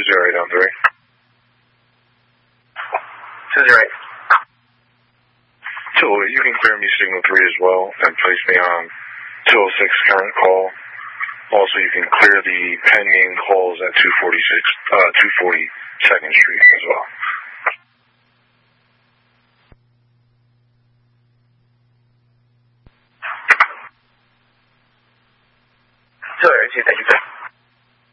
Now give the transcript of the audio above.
on 3. 208. 208, you can clear me signal 3 as well and place me on 206 current call. Also, you can clear the pending calls at 242nd Street as well. Thank you.